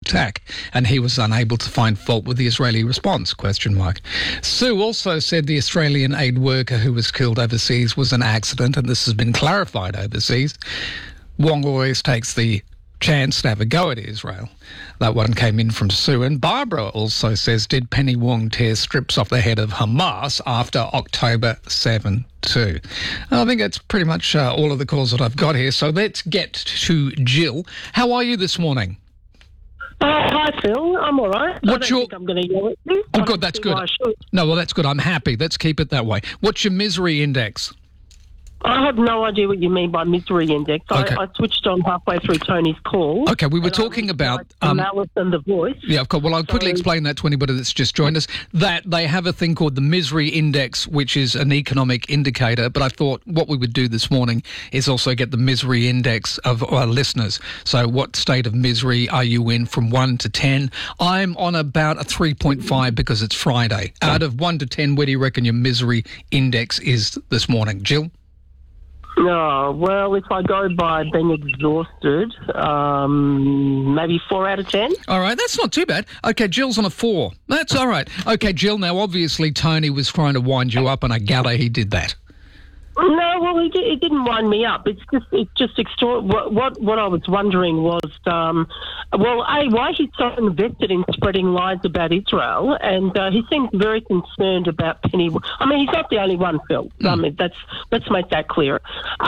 attack, and he was unable to find fault with the Israeli response, ? Sue also said the Australian aid worker who was killed overseas was an accident, and this has been clarified overseas. Wong always takes the chance to have a go at Israel. That one came in from Sue. And Barbara also says, did Penny Wong tear strips off the head of Hamas after October 7 too? I think that's pretty much all of the calls that I've got here. So let's get to Jill. How are you this morning? Hi, Phil. I'm all right. What's think I'm going to yell at you. Oh, good. That's good. No, well, that's good. I'm happy. Let's keep it that way. What's your misery index? I have no idea what you mean by misery index. Okay. I switched on halfway through Tony's call. Okay, we were talking about the malice and the voice. Yeah, of course. Well, I'll quickly explain that to anybody that's just joined us. That they have a thing called the misery index, which is an economic indicator. But I thought what we would do this morning is also get the misery index of our listeners. So, what state of misery are you in from 1 to 10? I'm on about a 3.5 because it's Friday. Out of 1 to 10, where do you reckon your misery index is this morning, Jill? No, well, if I go by being exhausted, maybe 4 out of 10. All right, that's not too bad. Okay, Jill's on a 4. That's all right. Okay, Jill, now obviously Tony was trying to wind you up, and I gather he did that. No, well, it didn't wind me up. It's just extraordinary. What I was wondering was, why he's so invested in spreading lies about Israel, and he seems very concerned about Penny. I mean, he's not the only one, Phil. I mean, let's make that clear.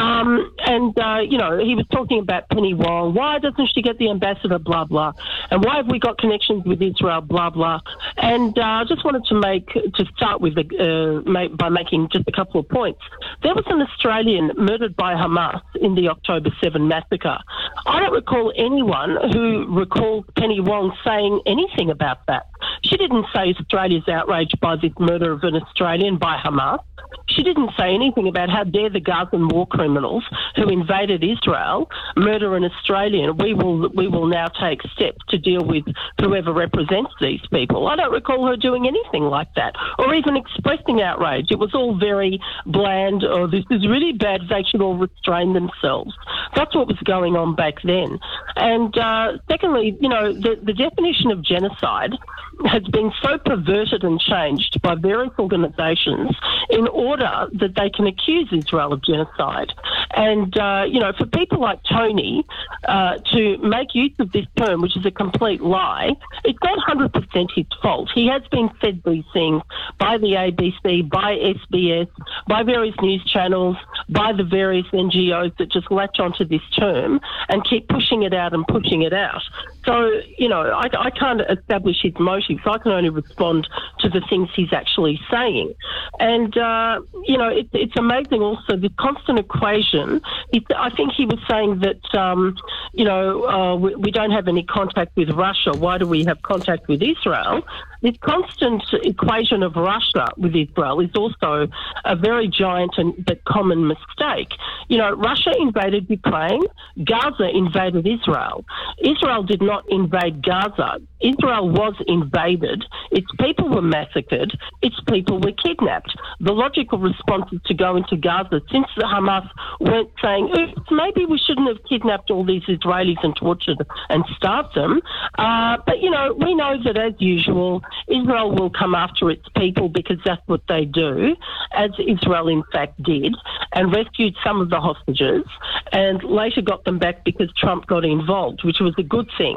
He was talking about Penny Wong. Why doesn't she get the ambassador? Blah blah. And why have we got connections with Israel? Blah blah. And I just wanted to start with by making just a couple of points. There was an Australian murdered by Hamas in the October 7 massacre. I don't recall anyone who recalls Penny Wong saying anything about that. She didn't say Australia's outraged by this murder of an Australian by Hamas. She didn't say anything about how dare the Gazan war criminals who invaded Israel murder an Australian. We will now take steps to deal with whoever represents these people. I don't recall her doing anything like that or even expressing outrage. It was all very bland. Oh, this is really bad. They should all restrain themselves. That's what was going on back then. And secondly, the definition of genocide has been so perverted and changed by various organisations in order that they can accuse Israel of genocide. And, for people like Tony to make use of this term, which is a complete lie, it's not 100% his fault. He has been fed these things by the ABC, by SBS, by various news channels, by the various NGOs that just latch onto this term and keep pushing it out and pushing it out. So, I can't establish his motives. I can only respond to the things he's actually saying. And, it's amazing also the constant equation. I think he was saying that, we don't have any contact with Russia. Why do we have contact with Israel? This constant equation of Russia with Israel is also a very giant but common mistake. Russia invaded Ukraine. Gaza invaded Israel. Israel did not invade Gaza. Israel was invaded. Its people were massacred. Its people were kidnapped. The logical response is to go into Gaza since the Hamas weren't saying, oops, maybe we shouldn't have kidnapped all these Israelis and tortured and starved them. But we know that as usual, Israel will come after its people because that's what they do, as Israel in fact did, and rescued some of the hostages and later got them back because Trump got involved, which was a good thing.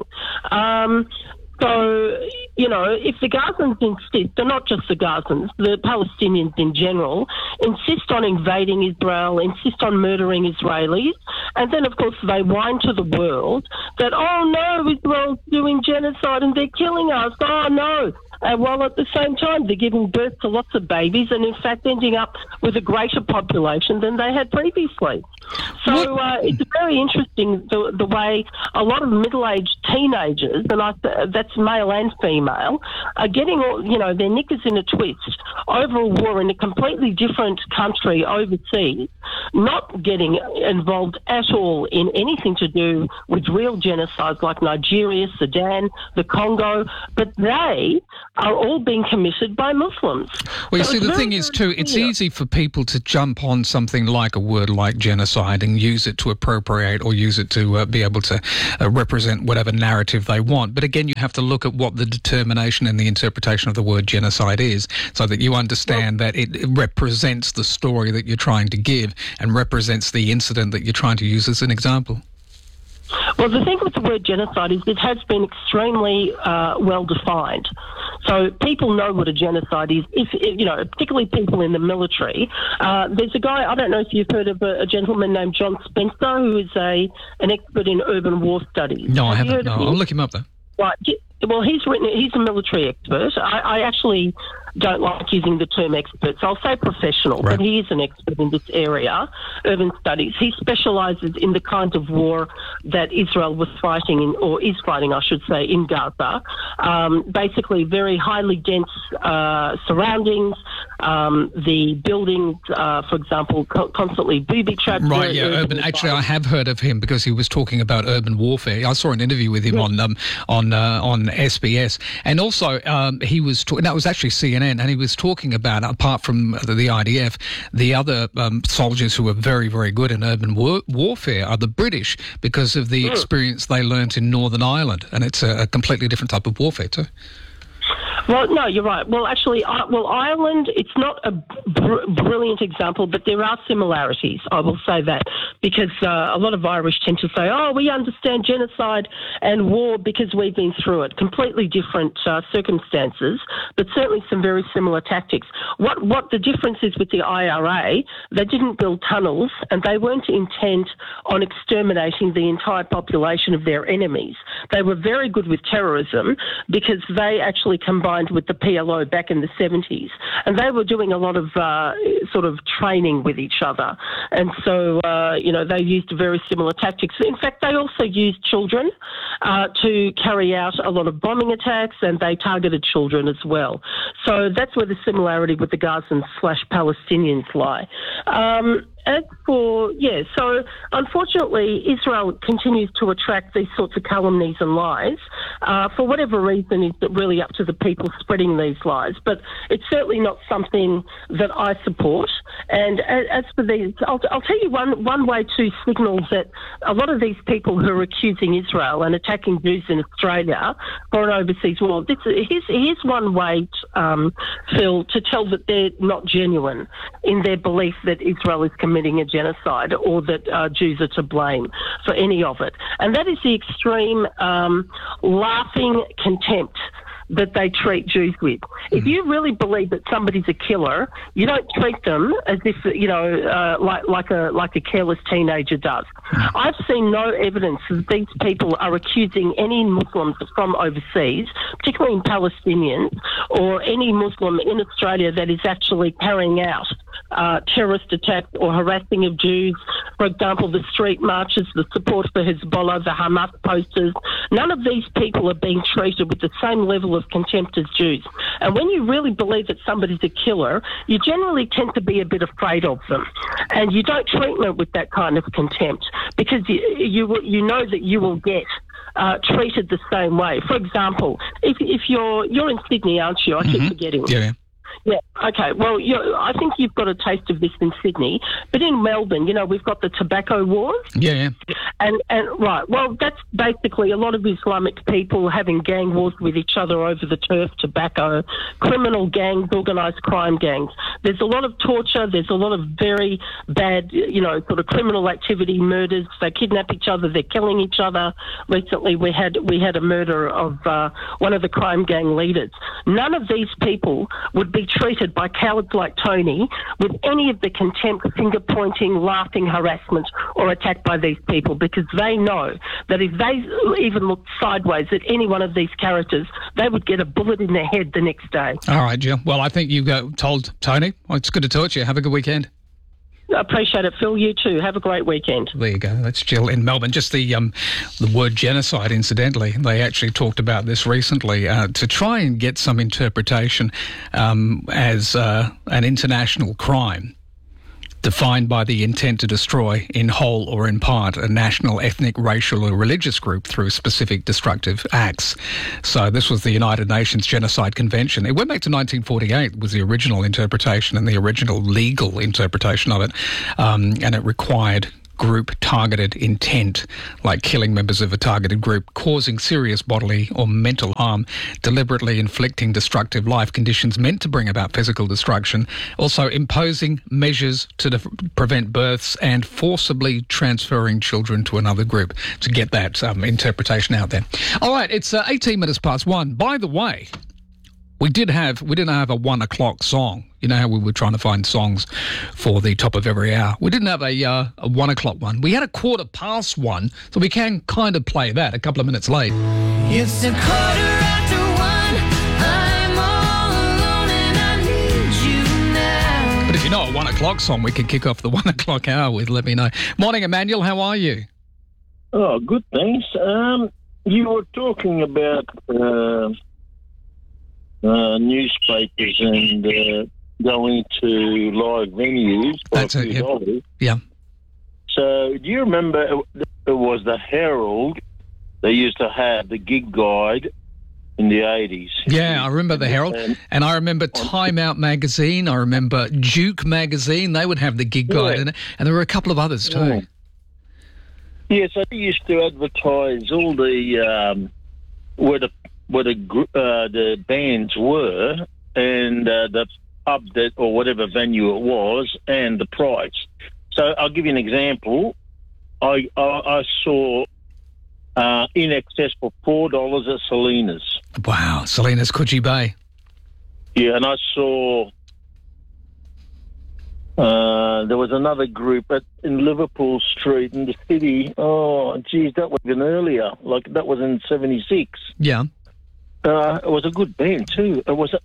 So, if the Gazans insist, and not just the Gazans, the Palestinians in general, insist on invading Israel, insist on murdering Israelis, and then, of course, they whine to the world that, oh, no, Israel's doing genocide and they're killing us, oh, no. While at the same time they're giving birth to lots of babies and in fact ending up with a greater population than they had previously. So it's very interesting the way a lot of middle-aged teenagers, and that's male and female, are getting their knickers in a twist over a war in a completely different country overseas, not getting involved at all in anything to do with real genocides like Nigeria, Sudan, the Congo, but they are all being committed by Muslims. Well, you So see, it's the very, thing is, very too, it's clear. easy for people to jump on something like a word like genocide and use it to appropriate or use it to be able to represent whatever narrative they want. But again, you have to look at what the determination and the interpretation of the word genocide is, so that you understand that it represents the story that you're trying to give and represents the incident that you're trying to use as an example. Well, the thing with the word genocide is it has been extremely well defined. So people know what a genocide is, if you know, particularly people in the military. There's a guy, I don't know if you've heard of a gentleman named John Spencer, who is an expert in urban war studies. No, I Have you haven't. heard of No, him? I'll look him up, though. Right. Well, he's a military expert. I actually don't like using the term expert, so I'll say professional, Right. but he is an expert in this area, urban studies. He specialises in the kind of war that Israel was fighting in, or is fighting, I should say, in Gaza. Basically, very highly dense surroundings. The buildings, for example, constantly booby trapped. Right, yeah, urban. Actually, I have heard of him because he was talking about urban warfare. I saw an interview with him on SBS, and also he was talking. That was actually CNN, and he was talking about, apart from the IDF, the other soldiers who are very, very good in urban warfare are the British, because of the experience they learnt in Northern Ireland, and it's a completely different type of warfare too. Well, no, you're right. Well, actually, Ireland, it's not a brilliant example, but there are similarities, I will say that, because a lot of Irish tend to say, oh, we understand genocide and war because we've been through it. Completely different circumstances, but certainly some very similar tactics. What the difference is with the IRA, they didn't build tunnels and they weren't intent on exterminating the entire population of their enemies. They were very good with terrorism because they actually combined with the PLO back in the 70s, and they were doing a lot of sort of training with each other, and so they used very similar tactics. In fact, they also used children to carry out a lot of bombing attacks, and they targeted children as well. So that's where the similarity with the Gazans/Palestinians lie. So unfortunately, Israel continues to attract these sorts of calumnies and lies. For whatever reason, it's really up to the people spreading these lies. But it's certainly not something that I support. And as for these, I'll tell you one way to signal that a lot of these people who are accusing Israel and attacking Jews in Australia for an overseas war, here's one way, Phil, to tell that they're not genuine in their belief that Israel is committing a genocide or that Jews are to blame for any of it. And that is the extreme laughing contempt that they treat Jews with. If you really believe that somebody's a killer, you don't treat them as if, like a careless teenager does. I've seen no evidence that these people are accusing any Muslims from overseas, particularly in Palestinians, or any Muslim in Australia that is actually carrying out terrorist attacks or harassing of Jews. For example, the street marches, the support for Hezbollah, the Hamas posters. None of these people are being treated with the same level of contempt as Jews. And when you really believe that somebody's a killer, you generally tend to be a bit afraid of them. And you don't treat them with that kind of contempt because you know that you will get treated the same way. For example, if you're in Sydney, aren't you? I keep forgetting. Yeah. Yeah, okay. Well, I think you've got a taste of this in Sydney, but in Melbourne, we've got the tobacco wars. Yeah. And right, well, that's basically a lot of Islamic people having gang wars with each other over the turf, tobacco, criminal gangs, organised crime gangs. There's a lot of torture. There's a lot of very bad, sort of criminal activity, murders. They kidnap each other. They're killing each other. Recently, we had a murder of one of the crime gang leaders. None of these people would be treated by cowards like Tony with any of the contempt, finger-pointing, laughing harassment or attack by these people, because they know that if they even looked sideways at any one of these characters, they would get a bullet in their head the next day. All right, Jill. Well, I think you told Tony. Well, it's good to talk to you. Have a good weekend. I appreciate it, Phil. You too. Have a great weekend. There you go. That's Jill in Melbourne. Just the word genocide, incidentally. They actually talked about this recently to try and get some interpretation as an international crime. defined by the intent to destroy, in whole or in part, a national, ethnic, racial or religious group through specific destructive acts. So this was the United Nations Genocide Convention. It went back to 1948, was the original interpretation and the original legal interpretation of it, and it required group-targeted intent, like killing members of a targeted group, causing serious bodily or mental harm, deliberately inflicting destructive life conditions meant to bring about physical destruction, also imposing measures to prevent births, and forcibly transferring children to another group, to get that interpretation out there. All right, it's 18 minutes past 1. By the way, we didn't have a 1 o'clock song. You know how we were trying to find songs for the top of every hour. We didn't have a 1 o'clock one. We had a 1:15, so we can kind of play that a couple of minutes late. It's a 1:15. I'm all alone and I need you now. But if you know a 1 o'clock song, we could kick off the 1 o'clock hour with. Let me know. Morning, Emmanuel. How are you? Oh, good, thanks. You were talking about newspapers and going to live venues for That's a few it, yep. dollars. Yeah. So, do you remember it was the Herald? They used to have the gig guide in the 80s. Yeah, I remember the Herald. And I remember Time Out magazine. I remember Duke magazine. They would have the gig guide in it. And there were a couple of others too. Yeah, so they used to advertise all the where the bands were, and the pub that, or whatever venue it was, and the price. So I'll give you an example. I saw In Excess for $4 at Salinas. Wow, Salinas, Coogee Bay. Yeah, and I saw there was another group in Liverpool Street in the city. Oh, geez, that was even earlier. Like, that was in 76. Yeah. It was a good band too. It was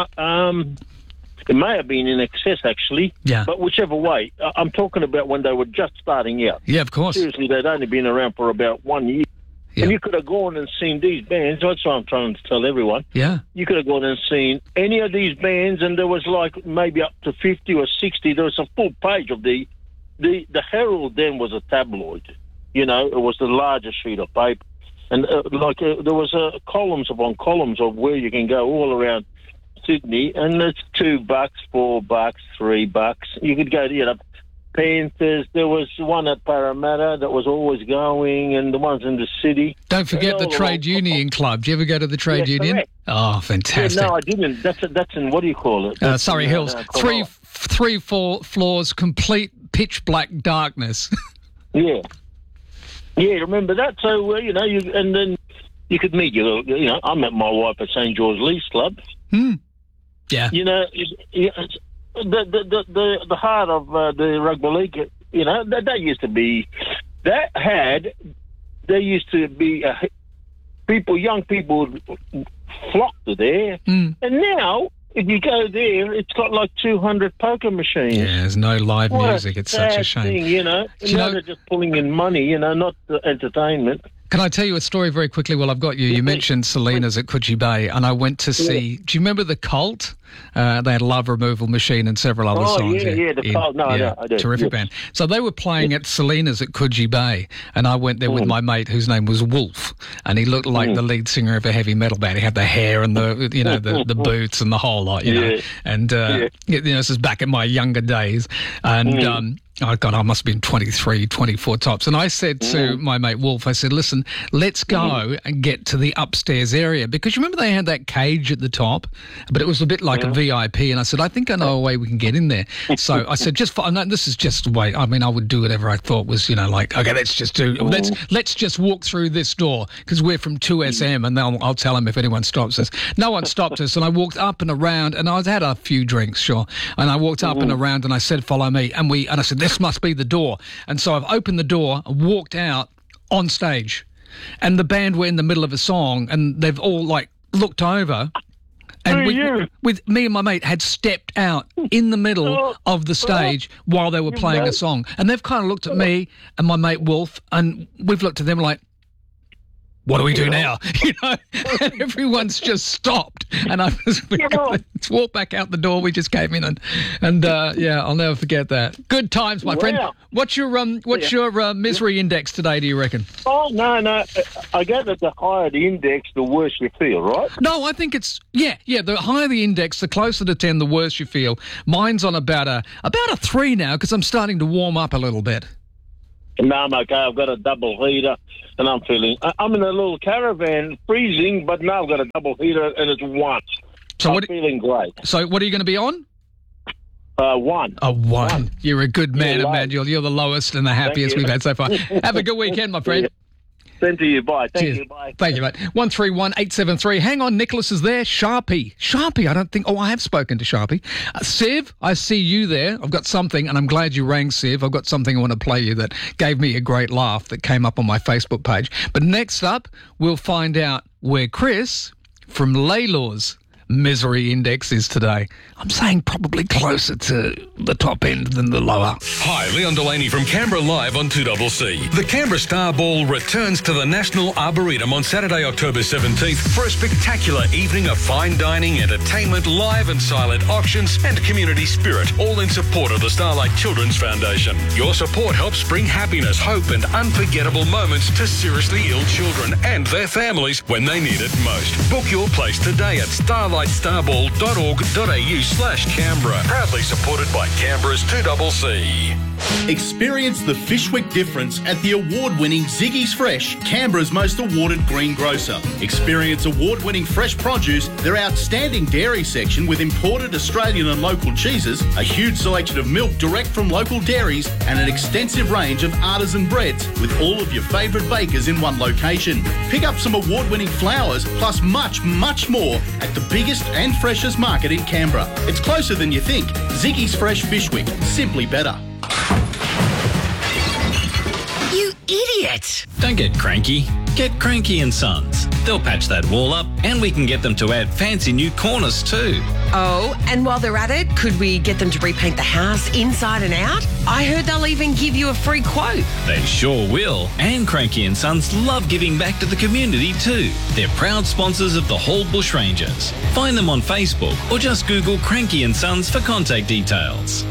it may have been In Excess actually. Yeah. But whichever way, I'm talking about when they were just starting out. Yeah, of course. Seriously, they'd only been around for about 1 year. Yeah. And you could have gone and seen these bands. That's what I'm trying to tell everyone. Yeah. You could have gone and seen any of these bands, and there was like maybe up to 50 or 60. There was a full page of the Herald. Then was a tabloid. You know, it was the largest sheet of paper. And there was columns upon columns of where you can go all around Sydney, and it's $2, $4, $3. You could go to Panthers. There was one at Parramatta that was always going, and the ones in the city. Don't forget the Trade Union Club. Do you ever go to the Trade Union? Correct. Oh, fantastic. Yeah, no, I didn't. That's in, what do you call it? Surrey Hills. Three, 4 floors, complete pitch black darkness. Yeah. Yeah, remember that? So, and then you could meet I met my wife at St. George Leafs Club. Yeah. The heart of the rugby league, that used to be, there used to be young people would flock to there. And now, if you go there, it's got like 200 poker machines. Yeah, there's no live music. It's such a shame. Thing, they're just pulling in money, not the entertainment. Can I tell you a story very quickly while I've got you? You mentioned Salinas at Coogee Bay, and I went to see... Do you remember The Cult? They had Love Removal Machine and several other songs. The Cult. No, I do. Terrific band. So they were playing at Salinas at Coogee Bay, and I went there with my mate whose name was Wolf, and he looked like the lead singer of a heavy metal band. He had the hair and the boots and the whole lot, know. And, this is back in my younger days. And... Oh, God, I must have been 23, 24 tops. And I said to my mate Wolf, I said, listen, let's go and get to the upstairs area. Because you remember they had that cage at the top, but it was a bit like a VIP. And I said, I think I know a way we can get in there. So I said, this is just a way. I mean, I would do whatever I thought was, okay, let's just walk through this door because we're from 2SM and I'll tell them if anyone stops us. No one stopped us. And I walked up and around and I had a few drinks, sure. And I walked up and around and I said, follow me. And I said, this must be the door. And so I've opened the door, walked out on stage, and the band were in the middle of a song, and they've all looked over, and with me and my mate had stepped out in the middle of the stage while they were playing a song, and they've kind of looked at me and my mate Wolf, and we've looked at them like, what do we do now? You know, and everyone's just stopped. And I was walked back out the door. We just came in and I'll never forget that. Good times, my friend. What's your misery index today, do you reckon? Oh, no. I get that the higher the index, the worse you feel, right? No, I think it's, the higher the index, the closer to 10, the worse you feel. Mine's on about a 3 now because I'm starting to warm up a little bit. No, I'm okay. I've got a double heater and I'm in a little caravan, freezing, but now I've got a double heater and it's 1. So I'm feeling great. So what are you going to be on? 1. A 1. You're a good man, Emmanuel. You're the lowest and the happiest we've had so far. Have a good weekend, my friend. Same to you. Bye. Cheers. Thank you. Bye. Thank you, mate. 131873. Hang on, Nicholas is there. Sharpie, I don't think... Oh, I have spoken to Sharpie. Siv, I see you there. I've got something, and I'm glad you rang, Siv. I've got something I want to play you that gave me a great laugh that came up on my Facebook page. But next up, we'll find out where Chris from Laylaw's misery index is today. I'm saying probably closer to the top end than the lower. Hi, Leon Delaney from Canberra Live on 2CC. The Canberra Star Ball returns to the National Arboretum on Saturday, October 17th for a spectacular evening of fine dining, entertainment, live and silent auctions and community spirit, all in support of the Starlight Children's Foundation. Your support helps bring happiness, hope and unforgettable moments to seriously ill children and their families when they need it most. Book your place today at starlightstarball.org.au/Canberra. Proudly supported by Canberra's 2CC. Experience the Fishwick difference at the award-winning Ziggy's Fresh, Canberra's most awarded green grocer. Experience award-winning fresh produce, their outstanding dairy section with imported Australian and local cheeses, a huge selection of milk direct from local dairies, and an extensive range of artisan breads with all of your favourite bakers in one location. Pick up some award-winning flowers plus much, much more at the biggest and freshest market in Canberra. It's closer than you think. Ziggy's Fresh Fishwick, simply better. You idiot! Don't get cranky. Get Cranky and Sons. They'll patch that wall up and we can get them to add fancy new corners too. Oh, and while they're at it, could we get them to repaint the house inside and out? I heard they'll even give you a free quote. They sure will. And Cranky and Sons love giving back to the community too. They're proud sponsors of the Hall Bushrangers. Find them on Facebook or just Google Cranky and Sons for contact details.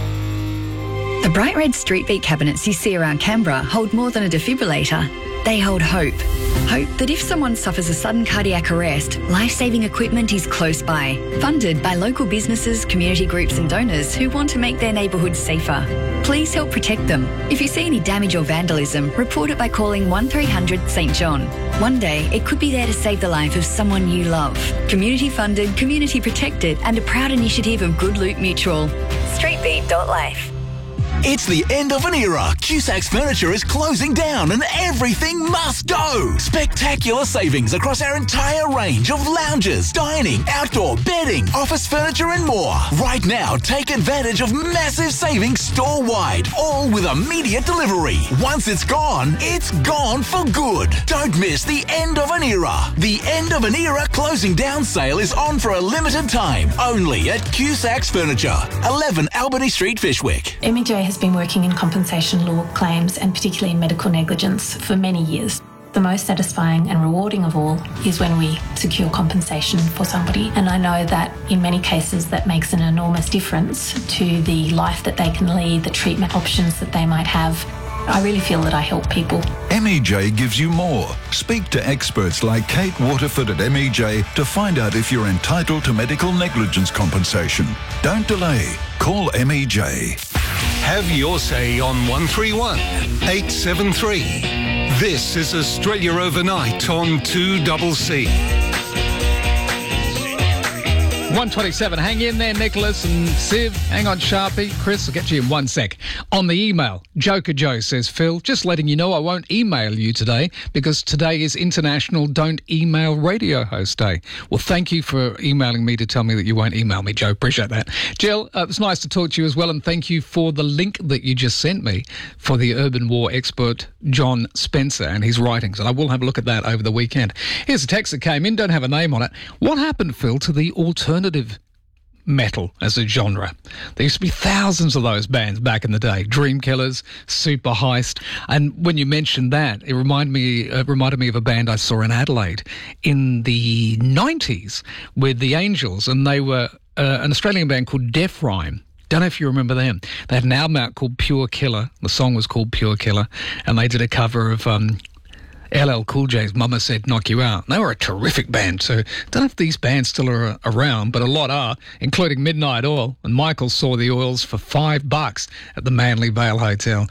The bright red street beat cabinets you see around Canberra hold more than a defibrillator. They hold hope. Hope that if someone suffers a sudden cardiac arrest, life-saving equipment is close by. Funded by local businesses, community groups and donors who want to make their neighbourhoods safer. Please help protect them. If you see any damage or vandalism, report it by calling 1300 St John. One day, it could be there to save the life of someone you love. Community funded, community protected and a proud initiative of Good Loot Mutual. Streetbeat.life. It's the end of an era. Cusac's Furniture is closing down and everything must go. Spectacular savings across our entire range of lounges, dining, outdoor, bedding, office furniture and more. Right now, take advantage of massive savings store-wide, all with immediate delivery. Once it's gone for good. Don't miss the end of an era. The end of an era closing down sale is on for a limited time, only at Cusac's Furniture, 11 Albany Street, Fishwick. MJ has been working in compensation law claims and particularly in medical negligence for many years. The most satisfying and rewarding of all is when we secure compensation for somebody. And I know that in many cases that makes an enormous difference to the life that they can lead, the treatment options that they might have. I really feel that I help people. MEJ gives you more. Speak to experts like Kate Waterford at MEJ to find out if you're entitled to medical negligence compensation. Don't delay. Call MEJ. Have your say on 131 873. This is Australia Overnight on 2CC. 127. Hang in there, Nicholas and Siv. Hang on, Sharpie. Chris, I'll get to you in 1 sec. On the email, Joker Joe says, Phil, just letting you know I won't email you today because today is International Don't Email Radio Host Day. Well, thank you for emailing me to tell me that you won't email me, Joe. Appreciate that. Jill, it was nice to talk to you as well, and thank you for the link that you just sent me for the urban war expert John Spencer and his writings, and I will have a look at that over the weekend. Here's a text that came in, don't have a name on it. What happened, Phil, to the alternative metal as a genre. There used to be thousands of those bands back in the day. Dream Killers, Super Heist. And when you mentioned that, it reminded me of a band I saw in Adelaide in the 90s with the Angels, and they were an Australian band called Deaf Rhyme. Don't know if you remember them. They had an album out called Pure Killer. The song was called Pure Killer, and they did a cover of LL Cool J's Mama Said Knock You Out. They were a terrific band, so I don't know if these bands still are around, but a lot are, including Midnight Oil. And Michael saw the Oils for $5 at the Manly Vale Hotel.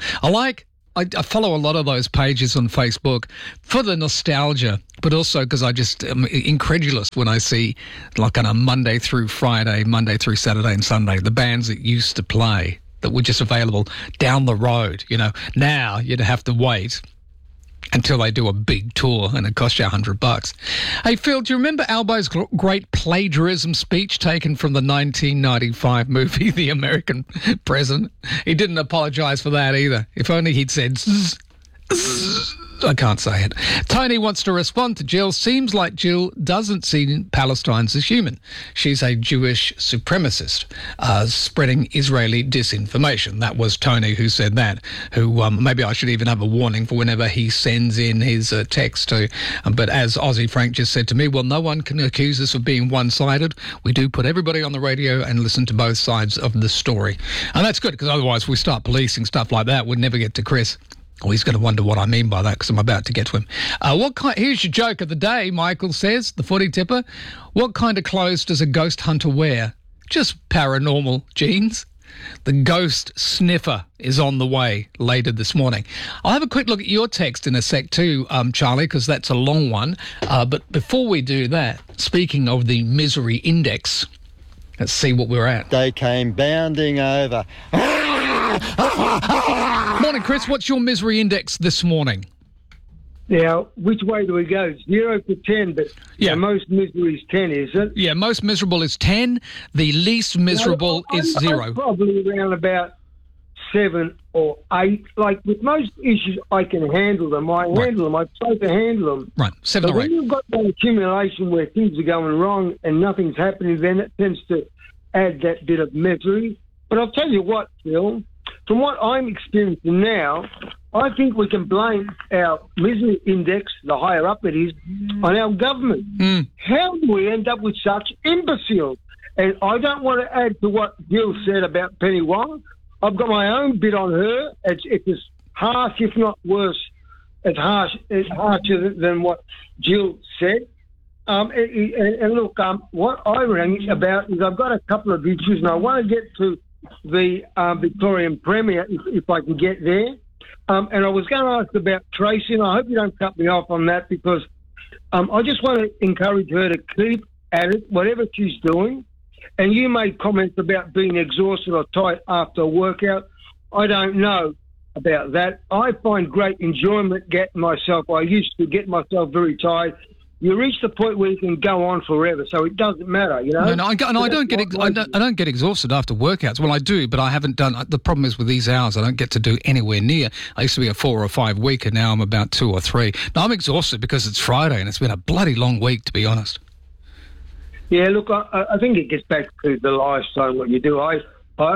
I follow a lot of those pages on Facebook for the nostalgia, but also because I just am incredulous when I see, like on a Monday through Friday, Monday through Saturday and Sunday, the bands that used to play that were just available down the road. You know, now you'd have to wait until they do a big tour and it costs you $100. Hey, Phil, do you remember Albo's great plagiarism speech taken from the 1995 movie The American President? He didn't apologise for that either. If only he'd said zzz, zzz. I can't say it. Tony wants to respond to Jill. Seems like Jill doesn't see Palestinians as human. She's a Jewish supremacist, spreading Israeli disinformation. That was Tony who said that, who maybe I should even have a warning for whenever he sends in his text to. But as Aussie Frank just said to me, well, no one can accuse us of being one-sided. We do put everybody on the radio and listen to both sides of the story. And that's good, because otherwise we start policing stuff like that. We'd never get to Chris. Oh, he's going to wonder what I mean by that, because I'm about to get to him. Here's your joke of the day, Michael says, the footy tipper. What kind of clothes does a ghost hunter wear? Just paranormal jeans. The ghost sniffer is on the way later this morning. I'll have a quick look at your text in a sec too, Charlie, because that's a long one. But before we do that, speaking of the misery index, let's see what we're at. They came bounding over. Morning, Chris. What's your misery index this morning? Now, which way do we go? 0 to 10, but the most miserable is 10, is it? Yeah, most miserable is 10. The least miserable is 0. I'm probably around about 7 or 8. Like, with most issues, I can handle them. I try to handle them. Right, 7 but or 8. When you've got that accumulation where things are going wrong and nothing's happening, then it tends to add that bit of misery. But I'll tell you what, Phil, from what I'm experiencing now, I think we can blame our misery index, the higher up it is, on our government. How do we end up with such imbeciles? And I don't want to add to what Jill said about Penny Wong. I've got my own bit on her. It's as harsh, if not worse, it's harsher than what Jill said. And look, what I rang about is I've got a couple of issues, and I want to get to the Victorian Premier, if I can get there. And I was going to ask about Tracy, and I hope you don't cut me off on that, because I just want to encourage her to keep at it, whatever she's doing. And you made comments about being exhausted or tired after a workout. I don't know about that. I find great enjoyment getting myself. I used to get myself very tired. You reach the point where you can go on forever, so it doesn't matter, you know. I don't get exhausted after workouts. Well, I do, but I haven't done. The problem is with these hours, I don't get to do anywhere near. I used to be a 4 or 5 weeker. Now I'm about 2 or 3. Now I'm exhausted because it's Friday and it's been a bloody long week, to be honest. Yeah, look, I think it gets back to the lifestyle what you do. I'm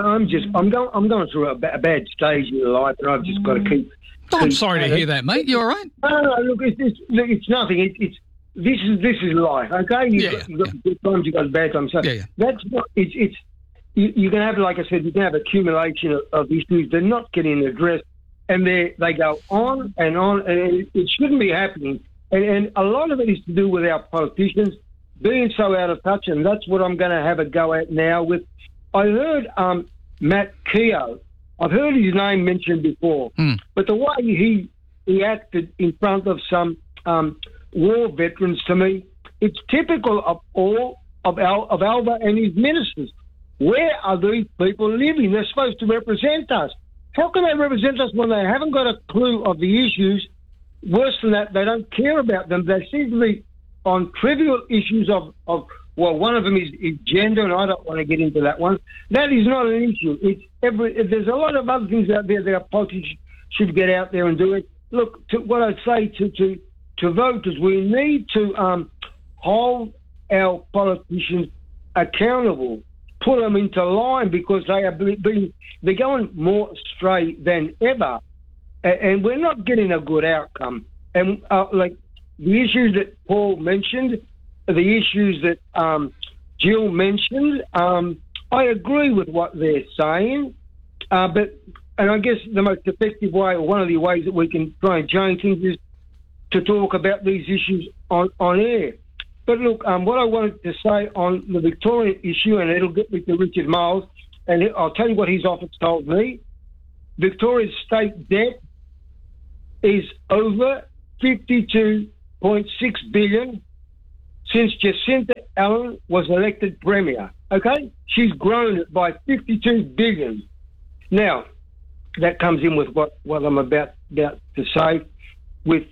going through a bad stage in life, and I've just got to keep. I'm sorry to hear that, mate. You all right? No. Look, it's nothing. This is life, okay? You've got good times, you've got bad times. So that's not. You can have, like I said, you can have accumulation of issues. They're not getting addressed, and they go on, and it shouldn't be happening. And a lot of it is to do with our politicians being so out of touch, and that's what I'm going to have a go at now. With I heard Matt Keogh. I've heard his name mentioned before, but the way he acted in front of some war veterans, to me, it's typical of all of Alba and his ministers. Where are these people living? They're supposed to represent us. How can they represent us when they haven't got a clue of the issues? Worse than that, they don't care about them. They seem to be on trivial issues of well, one of them is gender, and I don't want to get into that one. That is not an issue. There's a lot of other things out there that our politicians should get out there and do it. Look, what I'd say to voters, we need to hold our politicians accountable. pull them into line because they're going more astray than ever, and we're not getting a good outcome. And like the issues that Paul mentioned, the issues that Jill mentioned, I agree with what they're saying, and I guess the most effective way, or one of the ways that we can try and change things, is to talk about these issues on air. But look, what I wanted to say on the Victorian issue, and it'll get me to Richard Miles, and I'll tell you what his office told me. Victoria's state debt is over $52.6 billion since Jacinta Allen was elected Premier. Okay? She's grown it by $52 billion. Now, that comes in with what I'm about to say. With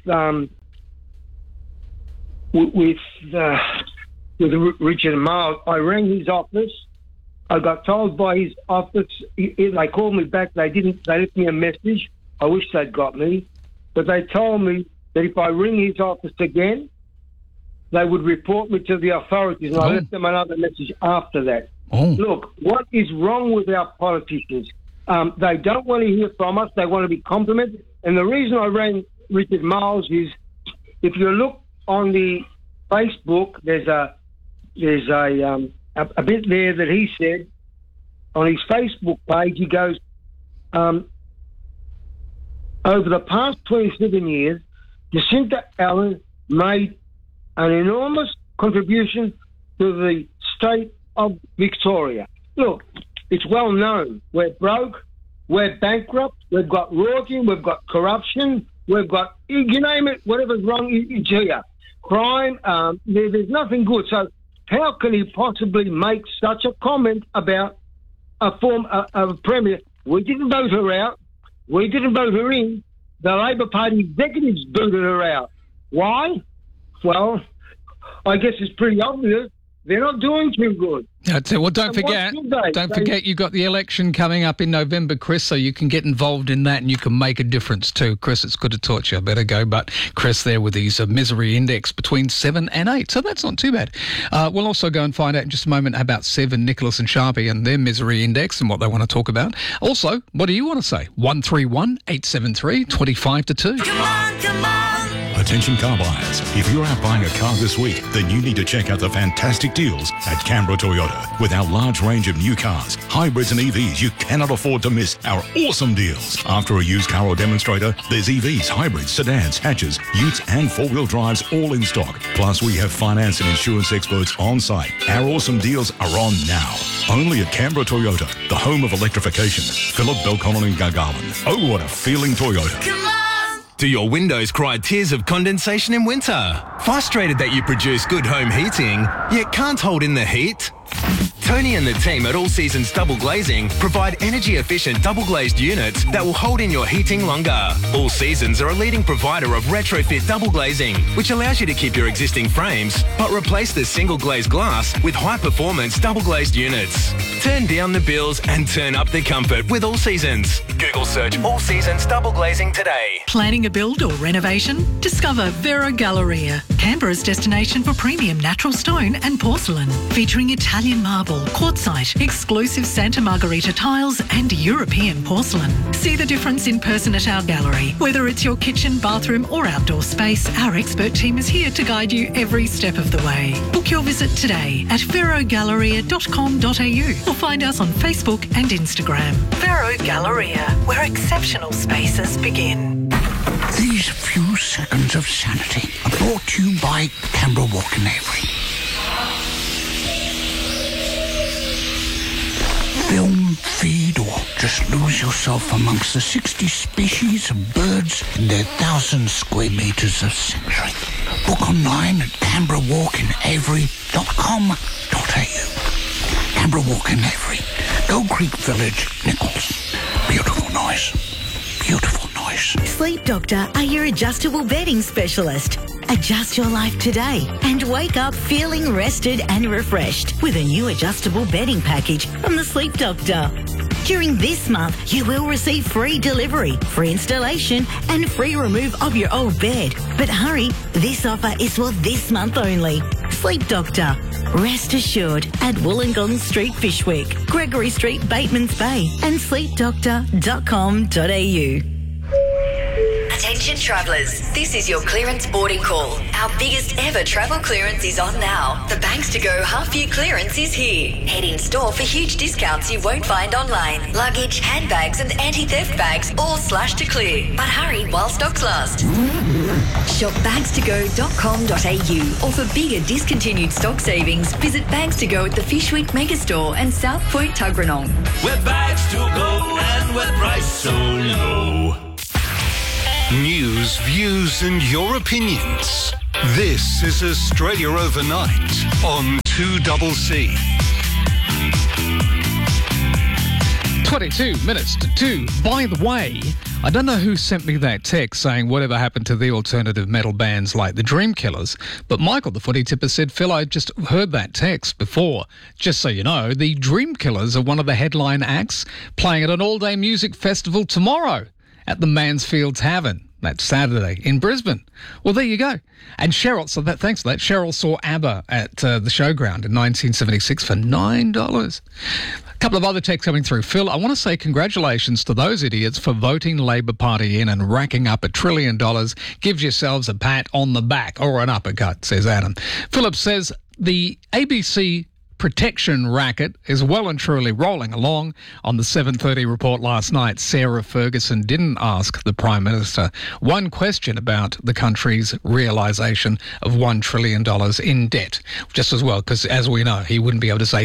Richard Miles, I rang his office. I got told by his office, they called me back. They left me a message. I wish they'd got me, but they told me that if I ring his office again, they would report me to the authorities, and I left them another message after that. Look, what is wrong with our politicians? They don't want to hear from us. They want to be complimented. And the reason I rang Richard Miles is, if you look on the Facebook, there's a bit there that he said on his Facebook page. He goes, over the past 27 years, Jacinta Allen made an enormous contribution to the state of Victoria. Look, it's well known. We're broke, we're bankrupt, we've got rorting, we've got corruption, we've got, you name it, whatever's wrong, it's here. Crime, there's nothing good. So how can he possibly make such a comment about a Premier? We didn't vote her out. We didn't vote her in. The Labor Party executives booted her out. Why? Well, I guess it's pretty obvious. They're not doing too good. That's it. Well, don't forget you got the election coming up in November, Chris, so you can get involved in that and you can make a difference too. Chris, it's good to talk to you. I better go. But Chris there with his misery index between 7 and 8, so that's not too bad. We'll also go and find out in just a moment about Seven, Nicholas and Sharpie and their misery index and what they want to talk about. Also, what do you want to say? 131 873 25 to 2. Come on. Attention car buyers, if you're out buying a car this week, then you need to check out the fantastic deals at Canberra Toyota. With our large range of new cars, hybrids and EVs, you cannot afford to miss our awesome deals. After a used car or demonstrator, there's EVs, hybrids, sedans, hatches, utes and four-wheel drives all in stock. Plus, we have finance and insurance experts on site. Our awesome deals are on now. Only at Canberra Toyota, the home of electrification. Phillip, Belconnen and Gargarland. Oh, what a feeling, Toyota. Come on. Do your windows cry tears of condensation in winter? Frustrated that you produce good home heating, yet can't hold in the heat? Tony and the team at All Seasons Double Glazing provide energy-efficient double-glazed units that will hold in your heating longer. All Seasons are a leading provider of retrofit double glazing, which allows you to keep your existing frames, but replace the single-glazed glass with high-performance double-glazed units. Turn down the bills and turn up the comfort with All Seasons. Google search All Seasons Double Glazing today. Planning a build or renovation? Discover Vero Galleria, Canberra's destination for premium natural stone and porcelain, featuring Italian marble, quartzite, exclusive Santa Margherita tiles and European porcelain. See the difference in person at our gallery. Whether it's your kitchen, bathroom or outdoor space, our expert team is here to guide you every step of the way. Book your visit today at verogalleria.com.au or find us on Facebook and Instagram. Vero Galleria, where exceptional spaces begin. These few seconds of sanity are brought to you by Canberra Walk in Avery. Film, feed, or just lose yourself amongst the 60 species of birds in their 1,000 square metres of sanctuary. Book online at canberrawalkinavery.com.au. Canberra Walk in Avery, Gold Creek Village, Nichols. Beautiful noise. Beautiful noise. Sleep Doctor are your adjustable bedding specialist. Adjust your life today and wake up feeling rested and refreshed with a new adjustable bedding package from the Sleep Doctor. During this month, you will receive free delivery, free installation and free remove of your old bed. But hurry, this offer is for this month only. Sleep Doctor. Rest assured at Wollongong Street, Fishwick, Gregory Street, Bateman's Bay, and sleepdoctor.com.au. Attention travellers, this is your clearance boarding call. Our biggest ever travel clearance is on now. The Banks to Go half-year clearance is here. Head in store for huge discounts you won't find online. Luggage, handbags and anti-theft bags all slashed to clear. But hurry while stocks last. Shop bagstogo.com.au or for bigger discontinued stock savings, visit Bags to Go at the Fishwick Megastore and South Point Tuggeranong. We're bags to go and we're priced so low. News, views and your opinions. This is Australia Overnight on 2CC. 22 minutes to 2. By the way, I don't know who sent me that text saying whatever happened to the alternative metal bands like the Dream Killers, but Michael, the footy tipper, said, Phil, I just heard that text before. Just so you know, the Dream Killers are one of the headline acts playing at an all-day music festival tomorrow at the Mansfield Tavern. That's Saturday in Brisbane. Well, there you go. And Cheryl, thanks for that. Cheryl saw ABBA at the Showground in 1976 for $9. A couple of other texts coming through. Phil, I want to say congratulations to those idiots for voting Labor Party in and racking up $1 trillion. Give yourselves a pat on the back or an uppercut, says Adam. Philip says the ABC protection racket is well and truly rolling along. On the 7:30 report last night, Sarah Ferguson didn't ask the Prime Minister one question about the country's realisation of $1 trillion in debt. Just as well, because as we know, he wouldn't be able to say...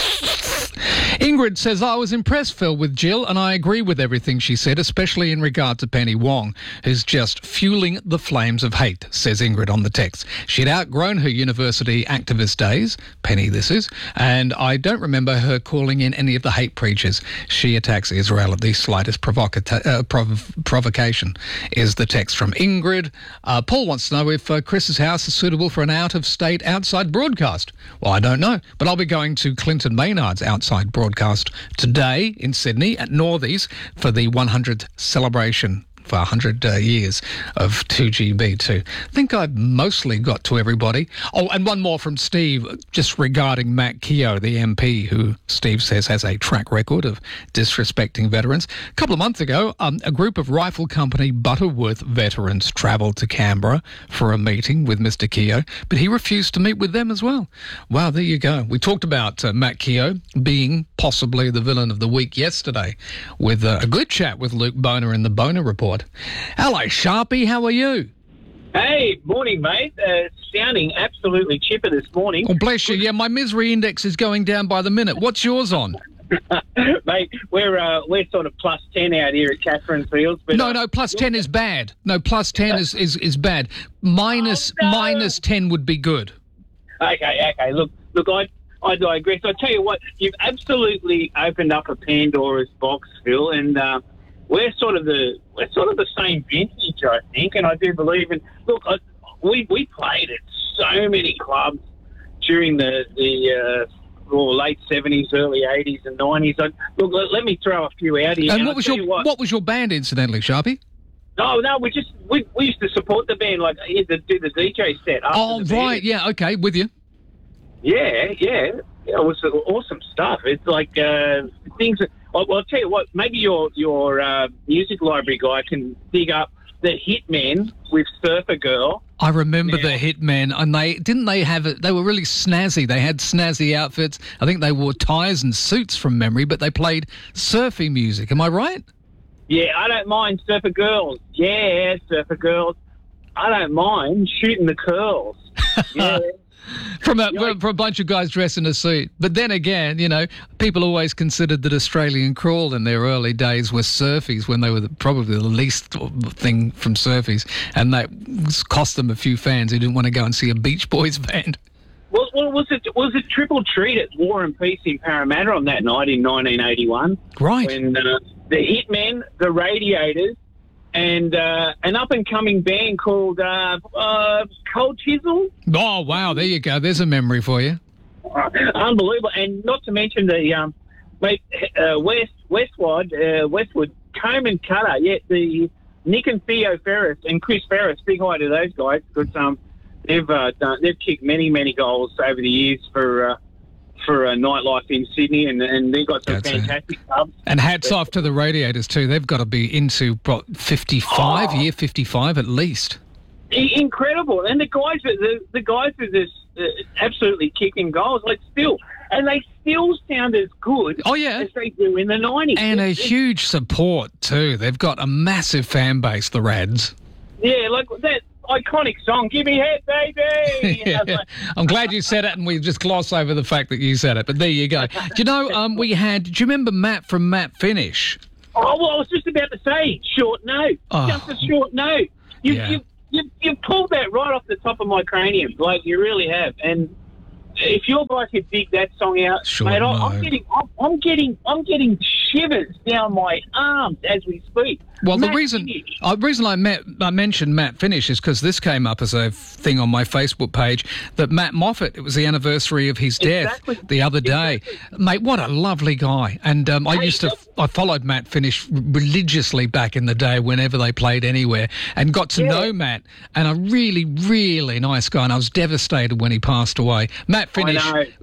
Ingrid says, I was impressed, Phil, with Jill, and I agree with everything she said, especially in regard to Penny Wong, who's just fueling the flames of hate, says Ingrid on the text. She'd outgrown her university activist days, Penny this is, and I don't remember her calling in any of the hate preachers. She attacks Israel at the slightest provocation, is the text from Ingrid. Paul wants to know if Chris's house is suitable for an out-of-state outside broadcast. Well, I don't know, but I'll be going to Clinton Maynard's outside broadcast today in Sydney at Northies for the 100th celebration for 100 years of 2GB2. I think I've mostly got to everybody. Oh, and one more from Steve, just regarding Matt Keogh, the MP, who Steve says has a track record of disrespecting veterans. A couple of months ago, a group of Rifle Company Butterworth veterans travelled to Canberra for a meeting with Mr Keogh, but he refused to meet with them as well. Wow, there you go. We talked about Matt Keogh being possibly the villain of the week yesterday with a good chat with Luke Boner in the Boner Report. Hello, Sharpie. How are you? Hey, morning, mate. Sounding absolutely chipper this morning. Oh, bless you. Yeah, my misery index is going down by the minute. What's yours on? Mate, we're sort of plus 10 out here at Catherine Fields. But no, plus 10 is bad. No, plus 10 is bad. Minus 10 would be good. Okay. Look, I digress. I tell you what, you've absolutely opened up a Pandora's box, Phil, and we're sort of the same vintage, I think, and I do believe in. Look, we played at so many clubs during the late 70s, early 80s, and 90s. Look, let me throw a few out here. And what was your band, incidentally, Sharpie? No, we used to support the band, like do the DJ set. Oh, right, yeah, okay, with you. Yeah, it was awesome stuff. It's like things that. I'll tell you what. Maybe your music library guy can dig up the Hitmen with Surfer Girl. I remember the Hitmen, and they have it. They were really snazzy. They had snazzy outfits. I think they wore ties and suits from memory, but they played surfy music. Am I right? Yeah, I don't mind Surfer Girls. Yeah, Surfer Girls. I don't mind shooting the curls. Yeah. From a bunch of guys dressed in a suit. But then again, people always considered that Australian Crawl in their early days were surfies when they were probably the least thing from surfies. And that cost them a few fans who didn't want to go and see a Beach Boys band. Well, was it Triple Treat at War and Peace in Parramatta on that night in 1981? Right. When the Hitmen, the Radiators, and an up-and-coming band called Cold Chisel. Oh, wow, there you go. There's a memory for you. Unbelievable. And not to mention the Westwood, Comb and Cutter. Yeah, the Nick and Theo Ferris and Chris Ferris. Big hi to those guys because They've kicked many goals over the years for nightlife in Sydney, and they've got some fantastic clubs. And hats off to the Radiators too. They've got to be into year 55 at least. Incredible, and the guys are just absolutely kicking goals, and they still sound as good as they do in the 90s. And a huge support too. They've got a massive fan base, the Rads. Yeah, like that iconic song, "Give Me Head, Baby." Yeah. I'm glad you said it, and we just gloss over the fact that you said it. But there you go. Do you know, do you remember Matt from Matt Finish? Oh, well, I was just about to say, short note. Just a short note. You've pulled that right off the top of my cranium, like you really have. And if your guy could dig that song out, mate, I'm getting shivers down my arms as we speak. Well, the reason I mentioned Matt Finish is because this came up as a thing on my Facebook page that Matt Moffat, it was the anniversary of his death the other day. Mate, what a lovely guy. And I followed Matt Finish religiously back in the day whenever they played anywhere and got to know Matt, and a really, really nice guy. And I was devastated when he passed away. Matt Finish,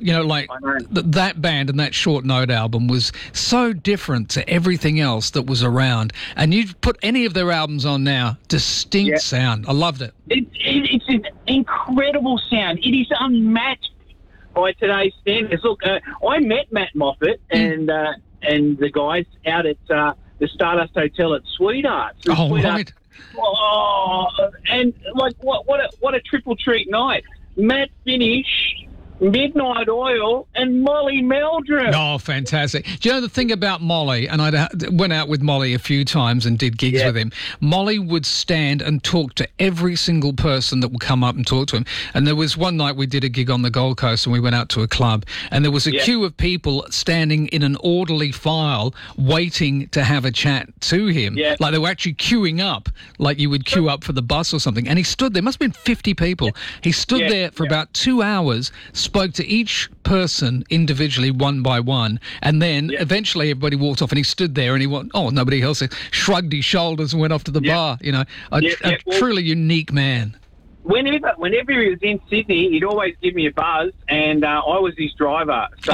that band and that Short Note album was so different to everything else that was around. And you put any of their albums on now, distinct sound. I loved it. It's an incredible sound. It is unmatched by today's standards. Look, I met Matt Moffat and the guys out at the Stardust Hotel at Sweethearts. Right. Oh, and like what a triple treat night. Matt Finish, Midnight Oil, and Molly Meldrum. Oh, fantastic. Do you know the thing about Molly, and I went out with Molly a few times and did gigs with him, Molly would stand and talk to every single person that would come up and talk to him. And there was one night we did a gig on the Gold Coast and we went out to a club and there was a queue of people standing in an orderly file waiting to have a chat to him. Yeah. Like they were actually queuing up, like you would queue up for the bus or something. And he stood there, must have been 50 people. He stood there for about 2 hours, spoke to each person individually one by one, and then eventually everybody walked off and he stood there and he went, nobody else, shrugged his shoulders and went off to the bar. You know, a truly unique man. Whenever he was in Sydney, he'd always give me a buzz, and I was his driver. So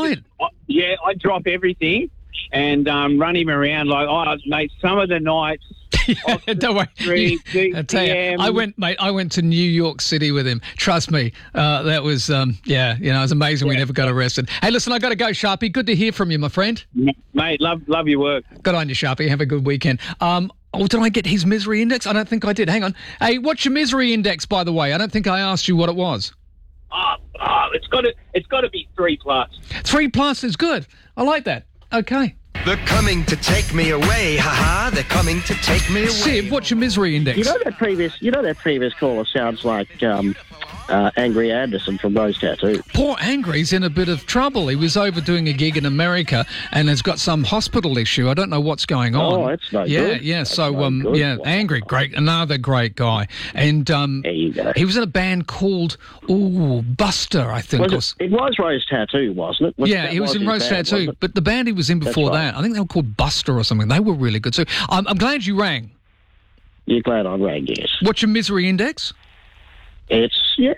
I'd drop everything and run him around mate, some of the nights. Don't worry. I tell you, I went to New York City with him. Trust me, that was it was amazing. We never got arrested. Hey, listen, I got to go, Sharpie. Good to hear from you, my friend. Mate, love your work. Good on you, Sharpie. Have a good weekend. Did I get his misery index? I don't think I did. Hang on. Hey, what's your misery index, by the way? I don't think I asked you what it was. It's got to be 3+. 3+ is good. I like that. Okay. They're coming to take me away, haha. They're coming to take me away. Sid, what's your misery index? You know that previous caller sounds like Angry Anderson from Rose Tattoo. Poor Angry's in a bit of trouble. He was over doing a gig in America and has got some hospital issue. I don't know what's going on. Oh, that's no good. Yeah. So, Angry, great, another great guy. And there you go. He was in a band called Buster, I think. It was Rose Tattoo, wasn't it? He was in Rose Tattoo. But the band he was in before that, I think they were called Buster or something. They were really good. So I'm glad you rang. You're glad I rang, yes. What's your misery index? It's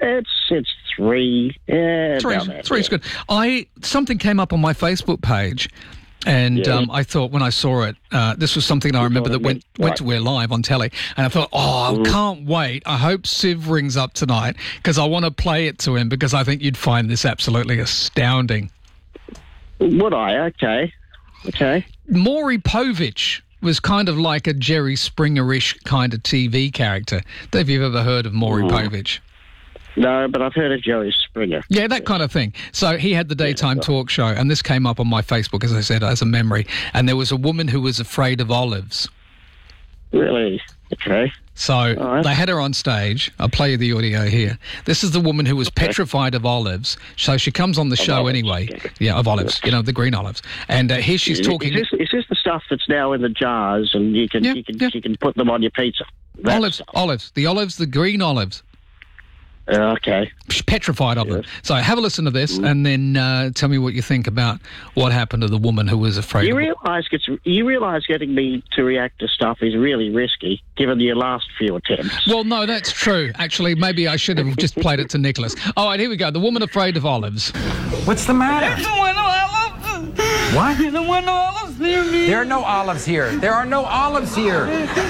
3. Yeah, Three's good. Something came up on my Facebook page, and I thought when I saw it, this was something I remember that went to We're Live on telly, and I thought, I can't wait. I hope Siv rings up tonight because I want to play it to him because I think you'd find this absolutely astounding. Would I? Okay. Maury Povich was kind of like a Jerry Springer-ish kind of TV character. Don't know if you've ever heard of Maury Povich. No, but I've heard of Jerry Springer. Yeah, that kind of thing. So he had the daytime talk show, and this came up on my Facebook, as I said, as a memory. And there was a woman who was afraid of olives. Really? Okay. So they had her on stage. I'll play you the audio here. This is the woman who was petrified of olives. So she comes on the show anyway. Yeah, of olives, the green olives. And here she's talking. Is this the stuff that's now in the jars and you can put them on your pizza? Olives, the green olives. Okay. Petrified of them. So have a listen to this and then tell me what you think about what happened to the woman who was afraid You of realise getting me to react to stuff is really risky, given your last few attempts. Well, no, that's true. Actually, maybe I should have just played it to Nicholas. All right, here we go. The woman afraid of olives. What's the matter? There's no olives. What? There's no olives near me. There are no olives here. There are no olives here.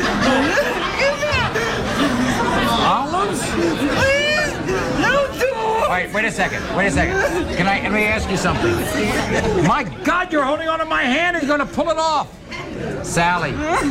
Olives? Please, no door. Wait a second. Let me ask you something. My God, you're holding onto my hand and you're going to pull it off. Sally,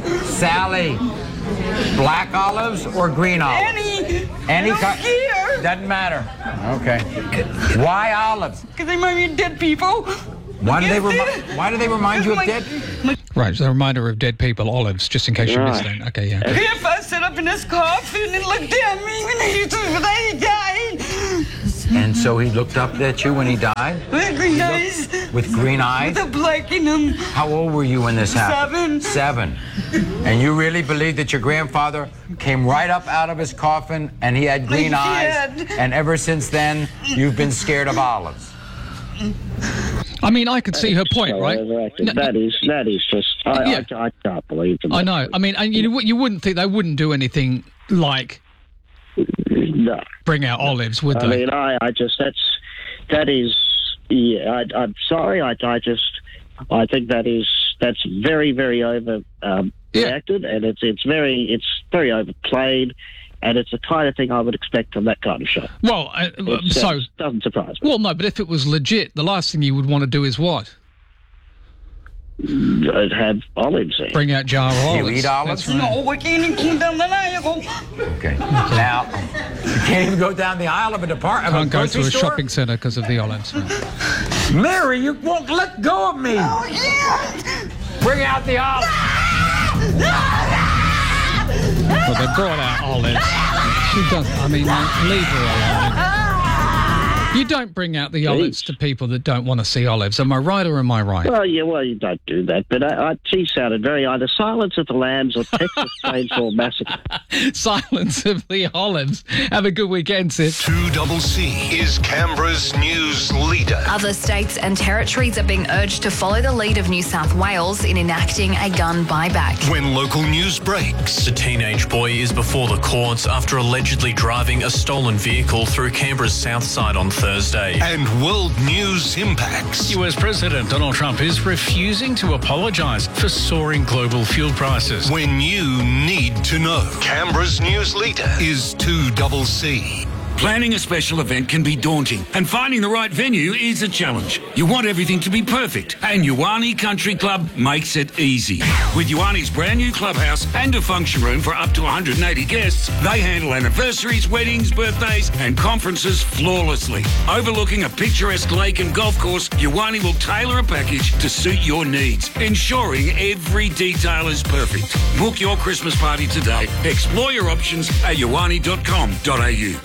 black olives or green olives? Any kind? Doesn't matter. Okay. Why olives? Because they remind me of dead people. Why do they remind you of dead? Right, so a reminder of dead people, olives, just in case you missed that. Okay, yeah. Grandpa sat up in his coffin and looked at me when he died. And so he looked up at you when he died? With green eyes. With green eyes? With a black in them. How old were you when this happened? 7. And you really believe that your grandfather came right up out of his coffin and he had green eyes? And ever since then, you've been scared of olives? I mean, I could see her point, right? That is just... I can't believe it. I know. I mean, and you wouldn't think they wouldn't do anything like... No. Bring out olives, would they? I mean, I'm sorry. I think that's very, very reacted, and it's very overplayed, and it's the kind of thing I would expect from that kind of show. Well, doesn't surprise me. Well, no, but if it was legit, the last thing you would want to do is what? I'd have olives there. Bring out jar of olives. You eat olives? That's right. No, we can't even come down the aisle. Okay. Now, you can't even go down the aisle of a department. Can't go to a shopping centre because of the olives. Mary, you won't let go of me. Oh, yeah. Bring out the olives. Well, they brought out olives. She doesn't. I mean, leave her alone. You don't bring out the olives to people that don't want to see olives. Am I right or am I right? Well, you don't do that. But she sounded very either Silence of the Lambs or Texas Chainsaw Massacre. Silence of the olives. Have a good weekend, Sid. 2CC is Canberra's news leader. Other states and territories are being urged to follow the lead of New South Wales in enacting a gun buyback. When local news breaks. The teenage boy is before the courts after allegedly driving a stolen vehicle through Canberra's south side on Thursday. And world news impacts. US President Donald Trump is refusing to apologise for soaring global fuel prices. When you need to know. Canberra's news leader is 2CC. Planning a special event can be daunting, and finding the right venue is a challenge. You want everything to be perfect, and Ioane Country Club makes it easy. With Ioane's brand new clubhouse and a function room for up to 180 guests, they handle anniversaries, weddings, birthdays, and conferences flawlessly. Overlooking a picturesque lake and golf course, Ioane will tailor a package to suit your needs, ensuring every detail is perfect. Book your Christmas party today. Explore your options at ioane.com.au.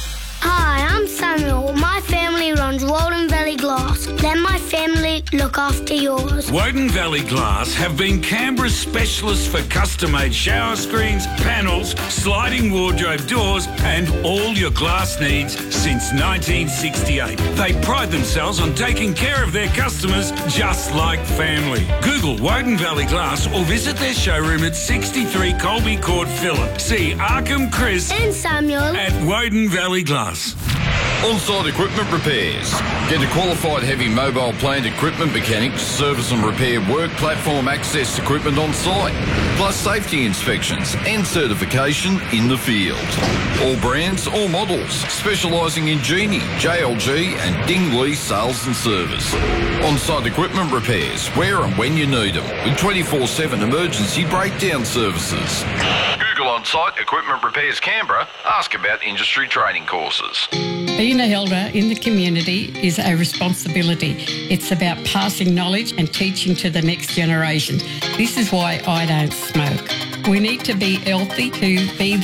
Hi, I'm Samuel. My family runs Walden Valley Glass. Let my family look after yours. Woden Valley Glass have been Canberra's specialists for custom-made shower screens, panels, sliding wardrobe doors and all your glass needs since 1968. They pride themselves on taking care of their customers just like family. Google Woden Valley Glass or visit their showroom at 63 Colby Court, Phillip. See Arkham Chris and Samuel at Woden Valley Glass. On-site equipment repairs. Get a qualified heavy mobile plant equipment mechanic to service and repair work platform access equipment on site, plus safety inspections and certification in the field. All brands, all models, specialising in Genie, JLG and Dingley sales and service. On-site equipment repairs, where and when you need them, with 24/7 emergency breakdown services. Google On-site equipment repairs Canberra. Ask about industry training courses. Being a elder in the community is a responsibility. It's about passing knowledge and teaching to the next generation. This is why I don't smoke. We need to be healthy to be